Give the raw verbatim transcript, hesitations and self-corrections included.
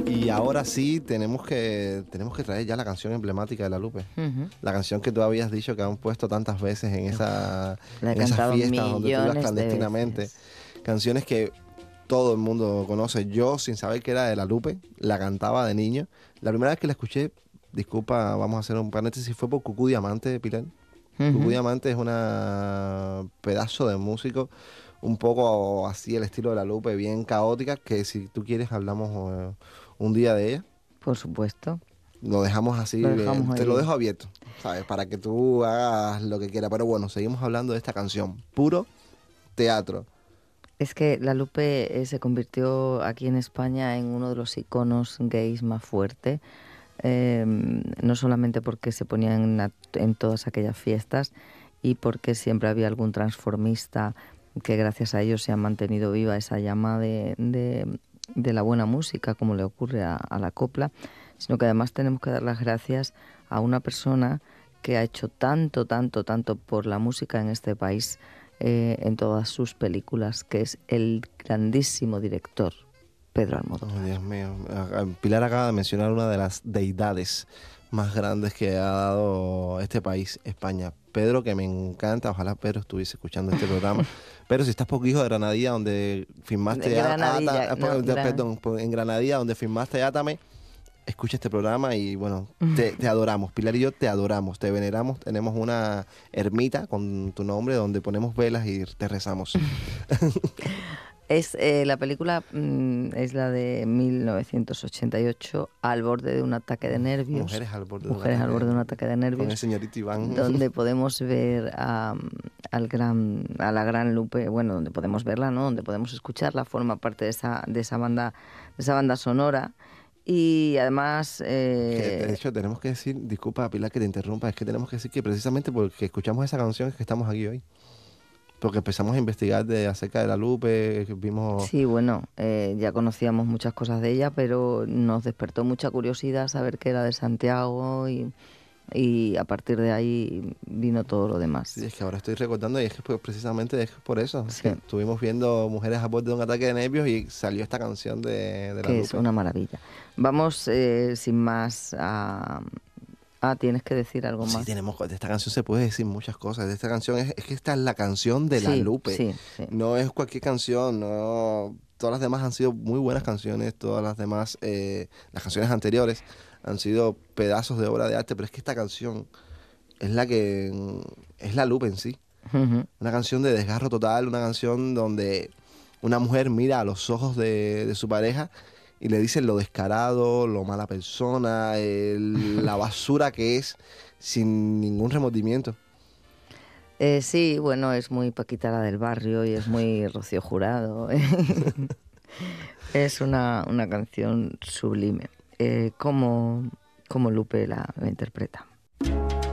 Y ahora sí tenemos que tenemos que traer ya la canción emblemática de La Lupe. Uh-huh. La canción que tú habías dicho que han puesto tantas veces en, esa, La he en esas cantado fiestas donde tú ibas millones de clandestinamente. veces. Canciones que todo el mundo conoce. Yo, sin saber que era de La Lupe, la cantaba de niño. La primera vez que la escuché, disculpa, vamos a hacer un paréntesis, fue por Cucú Diamante, Pilar. Uh-huh. Cucú Diamante es una pedazo de músico, un poco así el estilo de La Lupe, bien caótica, que si tú quieres hablamos eh, un día de ella. Por supuesto. Lo dejamos así, Lo dejamos eh, te ahí. lo dejo abierto, ¿sabes? Para que tú hagas lo que quieras. Pero bueno, seguimos hablando de esta canción. Puro teatro. Es que La Lupe eh, se convirtió aquí en España en uno de los iconos gays más fuertes. Eh, no solamente porque se ponían en, la- en todas aquellas fiestas y porque siempre había algún transformista que gracias a ellos se ha mantenido viva esa llama de, de- de la buena música, como le ocurre a, a la copla, sino que además tenemos que dar las gracias a una persona que ha hecho tanto, tanto, tanto por la música en este país, eh, en todas sus películas, que es el grandísimo director Pedro Almodóvar. Oh, Dios mío. Ah, Pilar acaba de mencionar una de las deidades más grandes que ha dado este país, España. Pedro, que me encanta, ojalá Pedro estuviese escuchando este programa. Pero si estás por Hijo de Granadilla, donde firmaste... De a- Granadilla, Ata- no, de- Gran- perdón, por- en Granadilla, donde firmaste Átame, escucha este programa y bueno, te, te adoramos. Pilar y yo te adoramos, te veneramos. Tenemos una ermita con tu nombre donde ponemos velas y te rezamos. Es, eh, la película mm, es la de mil novecientos ochenta y ocho, Al borde de un ataque de nervios. Mujeres al borde de un Mujeres ataque al de borde de un nervios. ataque de Con el nervios, señorito Iván. donde podemos ver a, al gran, a la gran Lupe, bueno, donde podemos verla, ¿no? Donde podemos escucharla, forma parte de esa, de esa banda, de esa banda sonora. Y además... Que, eh, de hecho, tenemos que decir, disculpa Pilar que te interrumpa, es que tenemos que decir que precisamente porque escuchamos esa canción es que estamos aquí hoy. Porque empezamos a investigar de, acerca de La Lupe, que vimos... Sí, bueno, eh, ya conocíamos muchas cosas de ella, pero nos despertó mucha curiosidad saber que era de Santiago y, y a partir de ahí vino todo lo demás. Sí, es que ahora estoy recordando y es que pues, precisamente es por eso. Sí. Que estuvimos viendo Mujeres a borde de un ataque de nervios y salió esta canción de, de La Que Lupe. es una maravilla. Vamos eh, sin más a... Ah, tienes que decir algo Sí, más. tenemos, de esta canción se puede decir muchas cosas. De esta canción es, es que esta es la canción de La Sí, Lupe. sí, sí. No es cualquier canción, no. Todas las demás han sido muy buenas canciones, todas las demás, eh, las canciones anteriores han sido pedazos de obra de arte, pero es que esta canción es la que mm, es La Lupe en sí. Ujú. Una canción de desgarro total, una canción donde una mujer mira a los ojos de, de su pareja y le dice lo descarado, lo mala persona, el- la basura que es, sin ningún remordimiento. Eh, sí, bueno, es muy Paquita la del barrio y es muy Rocío Jurado. Es una, una canción sublime. Eh, ¿cómo, cómo Lupe la, la interpreta?